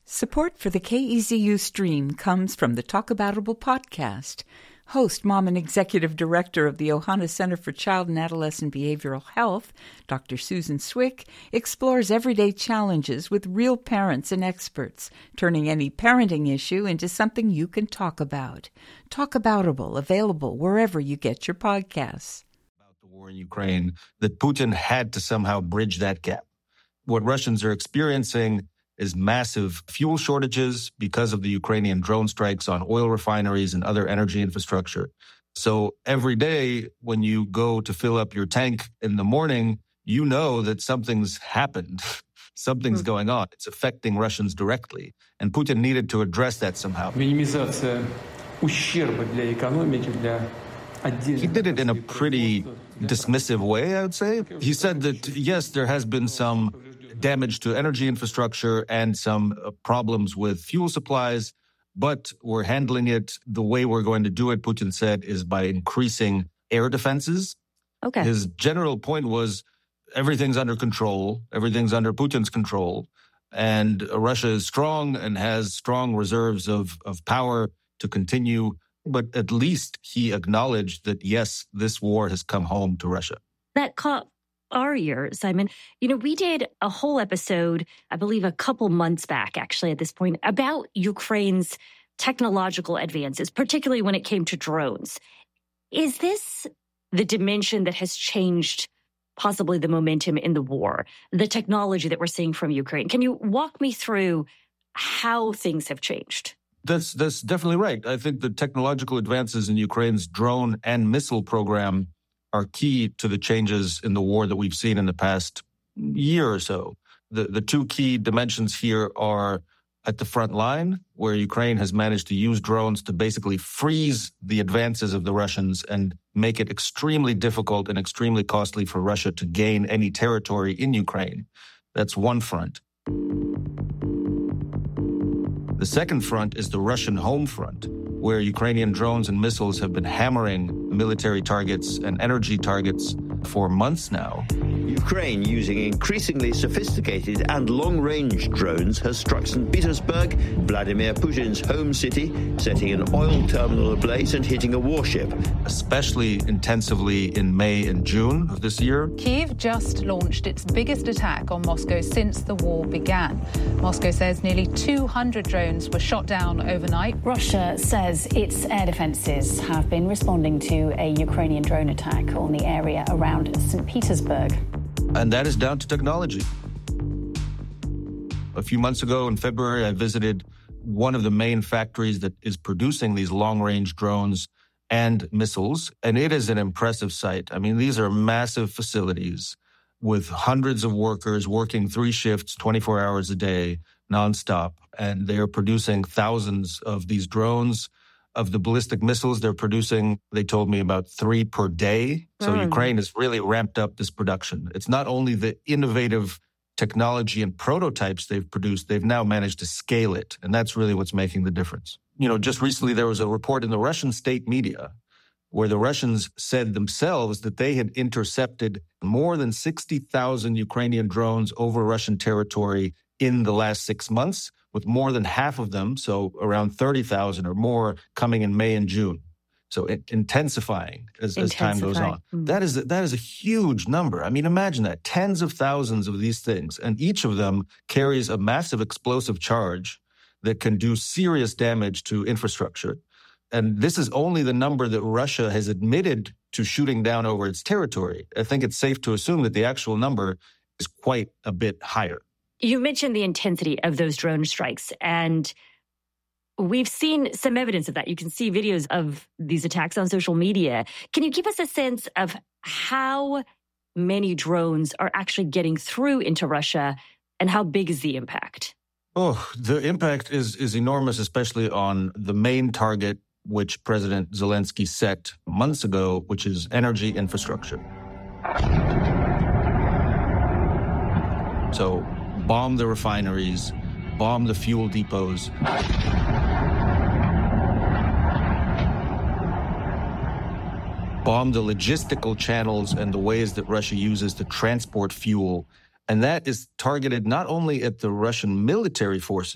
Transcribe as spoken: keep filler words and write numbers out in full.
Support for the K E Z U stream comes from the Talk Aboutable podcast. Host, mom, and executive director of the Ohana Center for Child and Adolescent Behavioral Health, Doctor Susan Swick, explores everyday challenges with real parents and experts, turning any parenting issue into something you can talk about. Talk Aboutable, available wherever you get your podcasts. About the war in Ukraine, that Putin had to somehow bridge that gap. What Russians are experiencing is massive fuel shortages because of the Ukrainian drone strikes on oil refineries and other energy infrastructure. So every day when you go to fill up your tank in the morning, you know that something's happened. Something's mm. going on. It's affecting Russians directly. And Putin needed to address that somehow. He did it in a pretty dismissive way, I would say. He said that, yes, there has been some damage to energy infrastructure and some uh, problems with fuel supplies, but we're handling it the way we're going to do it, Putin said, is by increasing air defenses. Okay. His general point was everything's under control, everything's under Putin's control, and uh, Russia is strong and has strong reserves of, of power to continue. But at least he acknowledged that, yes, this war has come home to Russia. That caught our ear, Simon. You know, we did a whole episode, I believe a couple months back, actually, at this point, about Ukraine's technological advances, particularly when it came to drones. Is this the dimension that has changed possibly the momentum in the war, the technology that we're seeing from Ukraine? Can you walk me through how things have changed? That's that's definitely right. I think the technological advances in Ukraine's drone and missile program are key to the changes in the war that we've seen in the past year or so. The the two key dimensions here are at the front line, where Ukraine has managed to use drones to basically freeze the advances of the Russians and make it extremely difficult and extremely costly for Russia to gain any territory in Ukraine. That's one front. The second front is the Russian home front, where Ukrainian drones and missiles have been hammering military targets and energy targets for months now. Ukraine, using increasingly sophisticated and long-range drones, has struck Saint Petersburg, Vladimir Putin's home city, setting an oil terminal ablaze and hitting a warship. Especially intensively in May and June of this year. Kyiv just launched its biggest attack on Moscow since the war began. Moscow says nearly two hundred drones were shot down overnight. Russia says its air defences have been responding to a Ukrainian drone attack on the area around Saint Petersburg. And that is down to technology. A few months ago in February, I visited one of the main factories that is producing these long-range drones and missiles, and it is an impressive sight. I mean, these are massive facilities with hundreds of workers working three shifts, twenty-four hours a day, nonstop, and they are producing thousands of these drones. Of the ballistic missiles they're producing, they told me about three per day. So mm. Ukraine has really ramped up this production. It's not only the innovative technology and prototypes they've produced, they've now managed to scale it. And that's really what's making the difference. You know, just recently there was a report in the Russian state media where the Russians said themselves that they had intercepted more than sixty thousand Ukrainian drones over Russian territory in the last six months, with more than half of them, so around thirty thousand or more, coming in May and June. So it, intensifying as, as time goes on. Mm-hmm. That is, that is a huge number. I mean, imagine that. Tens of thousands of these things, and each of them carries a massive explosive charge that can do serious damage to infrastructure. And this is only the number that Russia has admitted to shooting down over its territory. I think it's safe to assume that the actual number is quite a bit higher. You mentioned the intensity of those drone strikes, and we've seen some evidence of that. You can see videos of these attacks on social media. Can you give us a sense of how many drones are actually getting through into Russia, and how big is the impact? Oh, the impact is, is enormous, especially on the main target, which President Zelensky set months ago, which is energy infrastructure. So, bomb the refineries, bomb the fuel depots. Bomb the logistical channels and the ways that Russia uses to transport fuel. And that is targeted not only at the Russian military forces,